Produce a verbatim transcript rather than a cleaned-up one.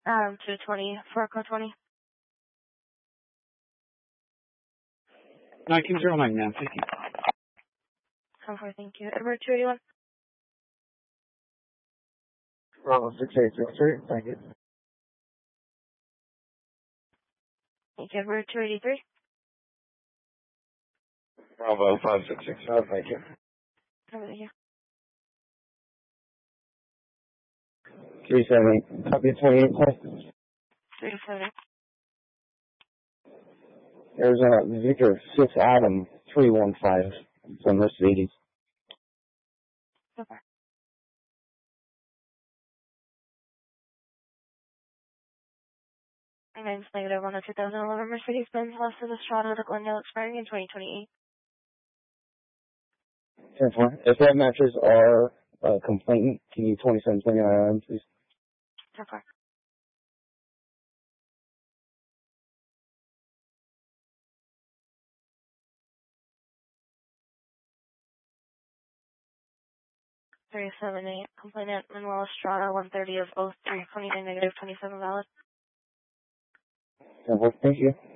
Um, two twenty, Furco twenty. nineteen zero nine, ma'am. Thank you. ten four, thank you. Edward two eighty-one. Bravo six eight six three, thank you. Thank you. Edward two eighty-three. Bravo five six six five, thank you. Over there. three seven eight, copy twenty-eight, please. three seventy. Arizona Victor six Adam three one five from Mercedes. So far. And then it's negative one of two thousand eleven Mercedes-Benz Lexus Estrada to Glendale expiring in twenty twenty-eight. ten four. If that matches our uh, complainant, can you twenty-seven twenty-nine, please? So far. three seven eight. Complainant Manuel Estrada one thirty of oh three twenty-nine negative twenty-seven valid. ten four, thank you.